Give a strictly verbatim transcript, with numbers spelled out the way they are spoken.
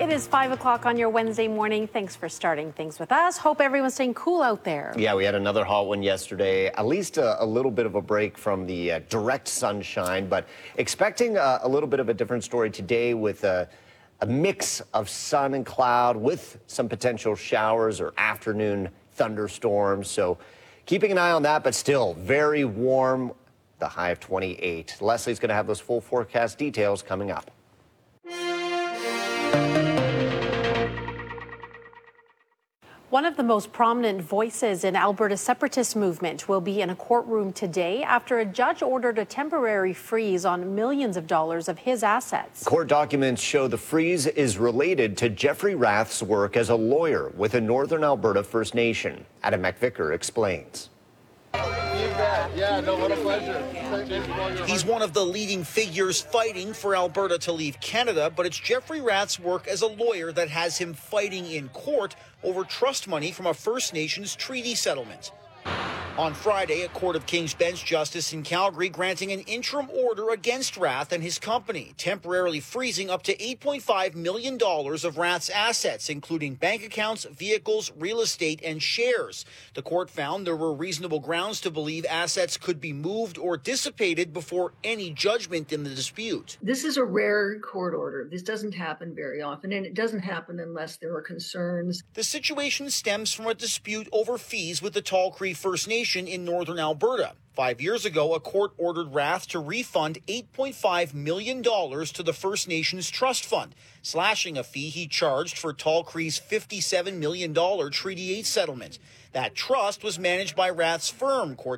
It is five o'clock on your Wednesday morning. Thanks for starting things with us. Hope everyone's staying cool out there. Yeah, we had another hot one yesterday. At least a, a little bit of a break from the uh, direct sunshine, but expecting a, a little bit of a different story today with a, a mix of sun and cloud with some potential showers or afternoon thunderstorms. So keeping an eye on that, but still very warm. The high of twenty-eight. Leslie's going to have those full forecast details coming up. One of the most prominent voices in Alberta's separatist movement will be in a courtroom today after a judge ordered a temporary freeze on millions of dollars of his assets. Court documents show the freeze is related to Jeffrey Rath's work as a lawyer with the Northern Alberta First Nation. Adam McVicker explains. Yeah, no, what a pleasure. He's one of the leading figures fighting for Alberta to leave Canada, but it's Jeffrey Rath's work as a lawyer that has him fighting in court over trust money from a First Nations treaty settlement. On Friday, a Court of King's Bench justice in Calgary granting an interim order against Rath and his company, temporarily freezing up to eight point five million dollars of Rath's assets, including bank accounts, vehicles, real estate, and shares. The court found there were reasonable grounds to believe assets could be moved or dissipated before any judgment in the dispute. This is a rare court order. This doesn't happen very often, and it doesn't happen unless there are concerns. The situation stems from a dispute over fees with the Tall Cree First Nation in northern Alberta. Five years ago, a court ordered Rath to refund eight point five million dollars to the First Nations Trust Fund, slashing a fee he charged for Tall Cree's fifty-seven million dollars Treaty eight settlement. That trust was managed by Rath's firm, court